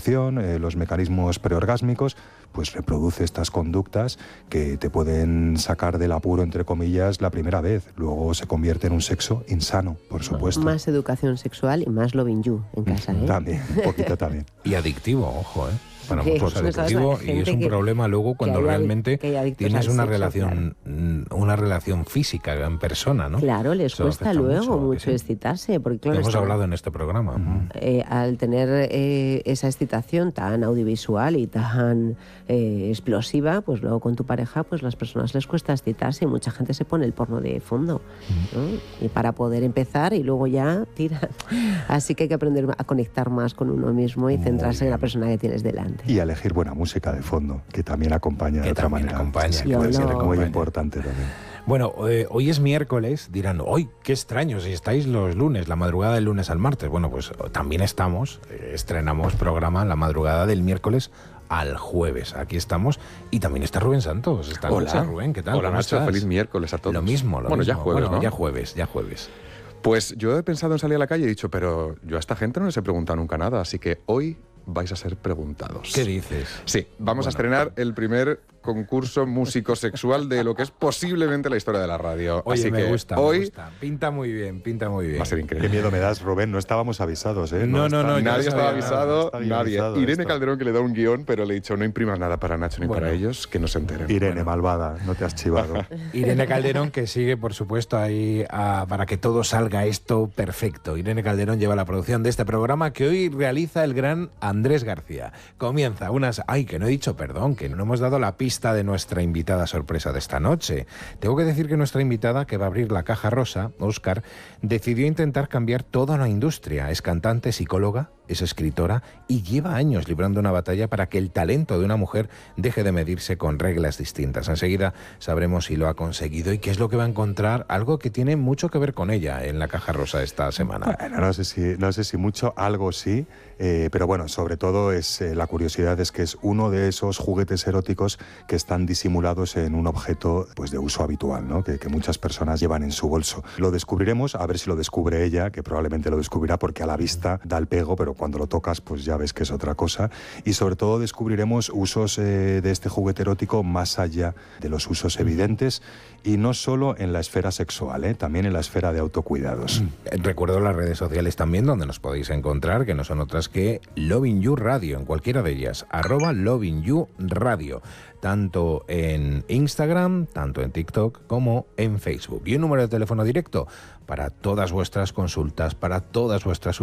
eyaculación, los mecanismos preorgásmicos, pues reproduce estas conductas que te pueden sacar del apuro, entre comillas, la primera vez. Luego se convierte en un sexo insano, por supuesto. Más educación sexual y más loving you en casa, ¿eh? También, un poquito también. Y adictivo, ojo, ¿eh? Para Sí, muchos pues adictivo, y es un problema luego cuando realmente tienes una relación física en persona, ¿no? Claro, les cuesta luego mucho excitarse, porque claro, hemos hablado en este programa. Al tener esa excitación tan audiovisual y tan explosiva, pues luego con tu pareja, pues las personas les cuesta excitarse y mucha gente se pone el porno de fondo, ¿no? Y para poder empezar y luego ya tira. Así que hay que aprender a conectar más con uno mismo y centrarse en la persona que tienes delante. Y a elegir buena música de fondo, que también acompaña de otra manera. Sí, puede ser muy importante también. Bueno, hoy es miércoles, dirán, ¡hoy qué extraño! Si estáis los lunes, la madrugada del lunes al martes. Bueno, pues también estrenamos programa la madrugada del miércoles al jueves. Aquí estamos. Y también está Rubén Santos. Hola, Rubén, ¿qué tal? Hola, Nacho, feliz miércoles a todos. Lo mismo. Ya jueves, bueno, ¿no? ya jueves. Pues yo he pensado en salir a la calle y he dicho, pero yo a esta gente no les he preguntado nunca nada, así que hoy vais a ser preguntados. ¿Qué dices? Sí, vamos a estrenar el primer concurso músico-sexual de lo que es posiblemente la historia de la radio. Oye, así me que gusta. Pinta muy bien. Va a ser increíble. Qué miedo me das, Rubén, no estábamos avisados, ¿eh? No, nadie estaba avisado, nadie. Irene esto. Calderón, que le da un guión, pero le he dicho, no imprimas nada para Nacho ni para ellos, que no se enteren. Irene, malvada, no te has chivado. Irene Calderón, que sigue, por supuesto, ahí para que todo salga esto perfecto. Irene Calderón lleva la producción de este programa que hoy realiza el gran Andrés García. Comienza que no he dicho perdón, que no hemos dado la pista de nuestra invitada sorpresa de esta noche. Tengo que decir que nuestra invitada, que va a abrir la caja rosa, Óscar, decidió intentar cambiar toda la industria. Es cantante, psicóloga, es escritora y lleva años librando una batalla para que el talento de una mujer deje de medirse con reglas distintas. Enseguida sabremos si lo ha conseguido y qué es lo que va a encontrar, algo que tiene mucho que ver con ella en la caja rosa esta semana. Bueno, no sé si mucho, algo sí, pero bueno, sobre todo la curiosidad es que es uno de esos juguetes eróticos que están disimulados en un objeto pues de uso habitual, ¿no? Que muchas personas llevan en su bolso. Lo descubriremos, a ver si lo descubre ella, que probablemente lo descubrirá porque a la vista da el pego, pero cuando lo tocas pues ya ves que es otra cosa. Y sobre todo descubriremos usos de este juguete erótico más allá de los usos evidentes y no solo en la esfera sexual, también en la esfera de autocuidados. Recuerdo las redes sociales también donde nos podéis encontrar, que no son otras que Loving You Radio, en cualquiera de ellas, @LovingYouRadio, tanto en Instagram, tanto en TikTok como en Facebook. Y un número de teléfono directo para todas vuestras consultas, para todas vuestras